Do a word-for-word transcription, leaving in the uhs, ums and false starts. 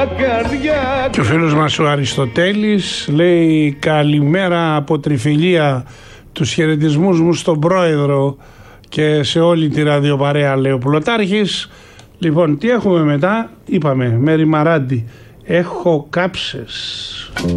καρδιά. Και ο φίλος μας ο Αριστοτέλης λέει καλημέρα από Τριφυλία, τους χαιρετισμούς μου στον πρόεδρο και σε όλη τη ραδιοπαρέα, λέει ο Πλωτάρχης. Λοιπόν, τι έχουμε μετά, είπαμε, Μέρη Μαράντη, έχω κάψες.